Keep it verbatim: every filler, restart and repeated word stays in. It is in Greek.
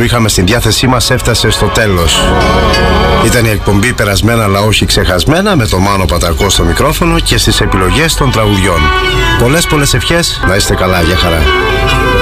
που είχαμε στην διάθεσή μας έφτασε στο τέλος. Ήταν η εκπομπή Περασμένα αλλά όχι ξεχασμένα, με το Μάνο Πατακό στο μικρόφωνο και στις επιλογές των τραγουδιών. Πολλές πολλές ευχές, να είστε καλά, για χαρά.